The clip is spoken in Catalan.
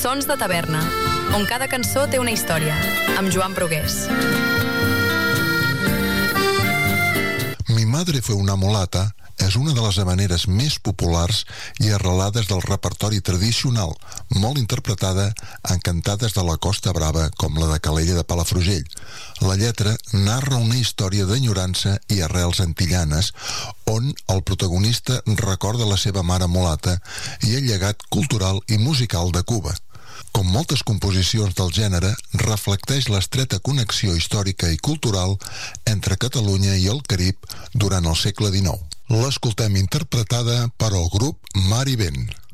Sons de taverna, on cada cançó té una història, amb Joan Brugués. Mi madre fue una mulata és una de les havaneres més populars i arrelades del repertori tradicional, molt interpretada en cantades de la Costa Brava com la de Calella de Palafrugell. La lletra narra una història d'enyorança i arrels antillanes on el protagonista recorda la seva mare mulata i el llegat cultural i musical de Cuba. Com moltes composicions del gènere, reflecteix l'estreta connexió històrica i cultural entre Catalunya i el Carib durant el segle XIX. L'escoltem interpretada per el grup Mar i Vent.